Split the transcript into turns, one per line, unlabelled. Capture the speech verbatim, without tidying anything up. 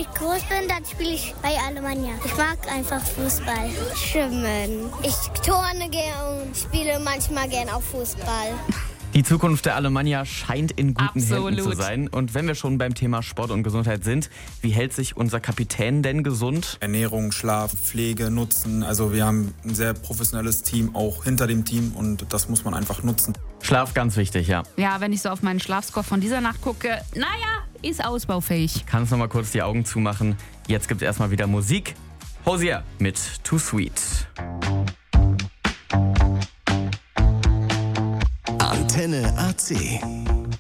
ich groß bin, dann spiele ich bei Alemannia. Ich mag einfach Fußball. Schwimmen. Ich turne gerne und spiele manchmal gern auch Fußball.
Die Zukunft der Alemannia scheint in guten
Absolut.
Händen zu sein. Und wenn wir schon beim Thema Sport und Gesundheit sind, wie hält sich unser Kapitän denn gesund?
Ernährung, Schlaf, Pflege nutzen. Also wir haben ein sehr professionelles Team auch hinter dem Team und das muss man einfach nutzen.
Schlaf ganz wichtig, ja.
Ja, wenn ich so auf meinen Schlafscore von dieser Nacht gucke, naja, ist ausbaufähig.
Kannst noch mal kurz die Augen zumachen. Jetzt gibt's erstmal wieder Musik. Hosier mit Too Sweet.
Antenne A C.